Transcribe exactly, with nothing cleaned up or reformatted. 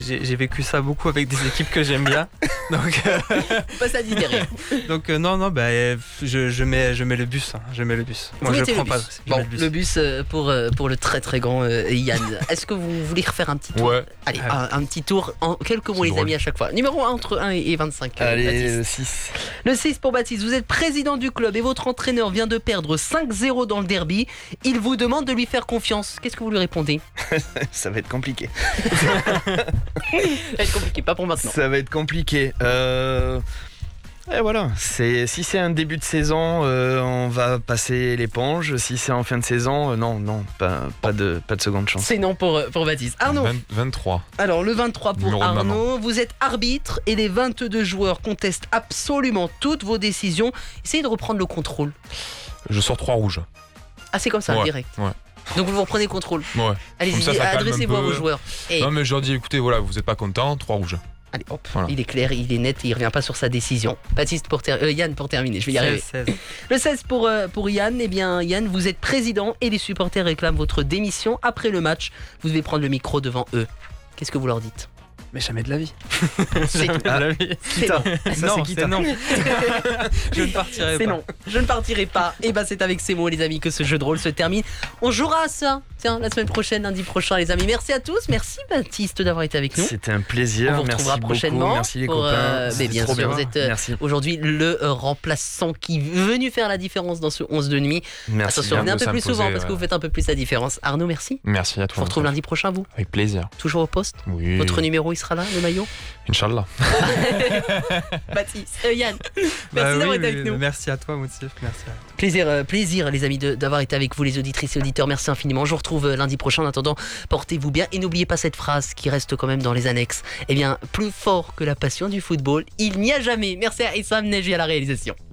J'ai, j'ai vécu ça beaucoup avec des équipes que j'aime bien. Donc, euh, Pas ça dit derrière. donc euh, non, non, bah, euh, je, je, mets, je mets le bus. Hein, je mets le bus. Moi, Vous je mettez prends le pas. bus. Je Bon, mets le bus. le bus euh, pour, euh, pour le très très grand euh, Yann. Est-ce que vous voulez refaire un petit tour? Ouais. Allez, Ah. un, un petit tour en quelques mots, C'est les drôle. amis, à chaque fois. Numéro un entre un et vingt-cinq. euh, Allez, Baptiste. le six. Le six pour Baptiste. Vous êtes président du club et votre entraîneur vient de perdre cinq zéro dans le derby. Il vous demande de lui faire confiance. Qu'est-ce que vous lui répondez? Ça va être compliqué. Ça va être compliqué, pas pour maintenant. Ça va être compliqué. Euh... Et voilà, c'est, si c'est un début de saison, euh, on va passer l'éponge. Si c'est en fin de saison, euh, non, non, pas, pas, de, pas de seconde chance. C'est non pour, euh, pour Baptiste. Arnaud. vingt vingt-trois. Alors le vingt-trois pour Numéro de maman. Arnaud. Vous êtes arbitre et les vingt-deux joueurs contestent absolument toutes vos décisions. Essayez de reprendre le contrôle. Je sors trois rouges. Ah, c'est comme ça, Ouais, direct. ouais. Donc vous reprenez le contrôle. Ouais. Allez-y, Comme ça, ça calme adressez-vous un à peu. vos joueurs. Et Non, mais je leur dis, écoutez, voilà, vous n'êtes pas content, trois rouges. allez, hop, Voilà. il est clair, il est net, et il revient pas sur sa décision. Baptiste pour ter- euh, Yann pour terminer, je vais y arriver. seize, seize. Le seize pour, euh, pour Yann. Eh bien, Yann, vous êtes président et les supporters réclament votre démission. Après le match, vous devez prendre le micro devant eux. Qu'est-ce que vous leur dites? Mais jamais de la vie. C'est Jamais de la vie. C'est non. Ça, non, c'est non. Je ne partirai C'est pas. non, je ne partirai pas. Et bah c'est avec ces mots les amis que ce jeu de rôle se termine. On jouera à ça, tiens, la semaine prochaine, lundi prochain les amis. Merci à tous, merci Baptiste d'avoir été avec nous. C'était un plaisir. On vous Merci retrouvera beaucoup. prochainement Merci les pour, copains. euh, mais C'était bien trop sûr, bien. vous êtes, euh, Merci. Aujourd'hui le euh, remplaçant qui est venu faire la différence dans ce onze de nuit. Merci. Attention, venez un peu ça plus me posait, souvent parce que ouais. vous faites un peu plus la différence. Arnaud, merci. Merci à Je toi. vous retrouve lundi prochain, vous. Avec plaisir. Toujours au poste. Oui. Votre numéro il sera là, le maillot. Inch'Allah. Baptiste, euh, Yann, merci Bah d'avoir oui, été avec mais nous. merci à toi, Motif. Merci à toi. Plaisir, euh, plaisir les amis de- d'avoir été avec vous, les auditrices et auditeurs. Merci infiniment. Je vous retrouve euh, lundi prochain. En attendant, portez-vous bien et n'oubliez pas cette phrase qui reste quand même dans les annexes. Eh bien, plus fort que la passion du football, il n'y a jamais. Merci à Issam Neji à la réalisation.